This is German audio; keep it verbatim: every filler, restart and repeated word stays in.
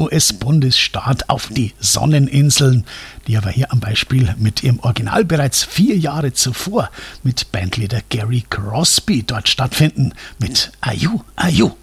U S-Bundesstaat auf die Sonneninseln, die aber hier am Beispiel mit ihrem Original bereits vier Jahre zuvor mit Bandleader Gary Crosby dort stattfinden, mit Are You, Are You.